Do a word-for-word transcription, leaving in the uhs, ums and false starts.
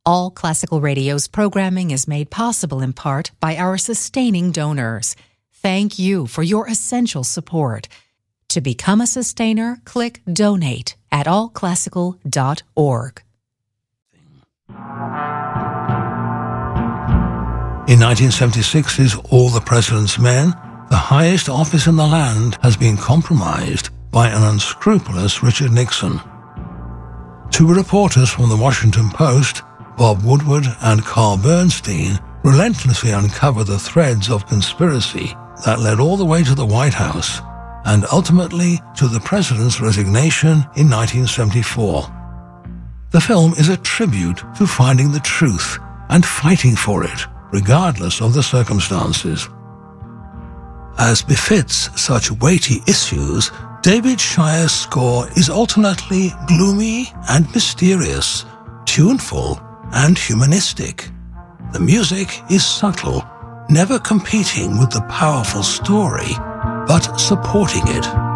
All Classical Radio's programming is made possible in part by our sustaining donors. Thank you for your essential support. To become a sustainer, click Donate at all classical dot org. In nineteen seventy-six's All the President's Men, the highest office in the land has been compromised by an unscrupulous Richard Nixon. Two reporters from the Washington Post, Bob Woodward and Carl Bernstein, relentlessly uncovered the threads of conspiracy that led all the way to the White House and ultimately to the president's resignation in nineteen seventy-four. The film is a tribute to finding the truth and fighting for it, regardless of the circumstances. As befits such weighty issues, David Shire's score is alternately gloomy and mysterious, tuneful and humanistic. The music is subtle, never competing with the powerful story, but supporting it.